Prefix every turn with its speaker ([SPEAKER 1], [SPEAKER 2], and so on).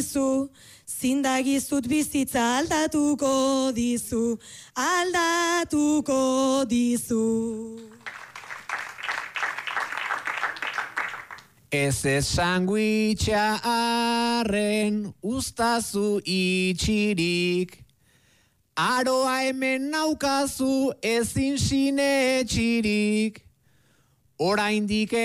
[SPEAKER 1] Zindagizut bizitza aldatuko dizu.
[SPEAKER 2] Ez sandwicha arren ustazu itxirik. Aroa hemen naukazu ezin sinetxirik. Oraindik